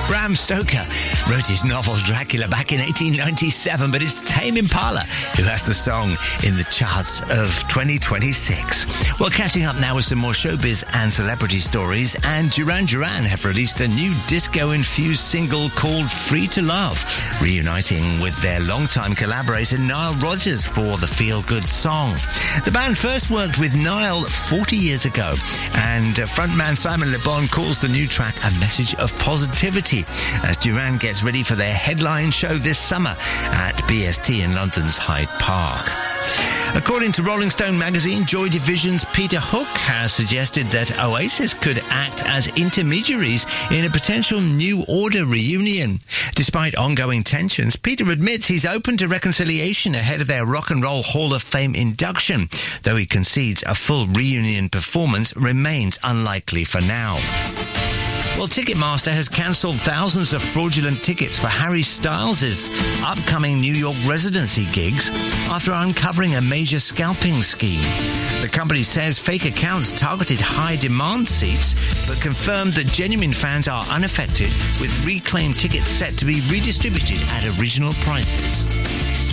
Bram Stoker wrote his novel Dracula back in 1897, but it's Tame Impala who has the song in the charts of 2026. Well, catching up now with some more showbiz and celebrity stories, and Duran Duran have released a new disco-infused single called Free to Love, reuniting with their longtime collaborator Nile Rodgers for the feel-good song. The band first worked with Nile 40 years ago, and frontman Simon Le Bon calls the new track a message of positivity as Duran gets ready for their headline show this summer at BST in London's Hyde Park. According to Rolling Stone magazine, Joy Division's Peter Hook has suggested that Oasis could act as intermediaries in a potential New Order reunion. Despite ongoing tensions, Peter admits he's open to reconciliation ahead of their Rock and Roll Hall of Fame induction, though he concedes a full reunion performance remains unlikely for now. Well, Ticketmaster has cancelled thousands of fraudulent tickets for Harry Styles' upcoming New York residency gigs after uncovering a major scalping scheme. The company says fake accounts targeted high-demand seats, but confirmed that genuine fans are unaffected, with reclaimed tickets set to be redistributed at original prices.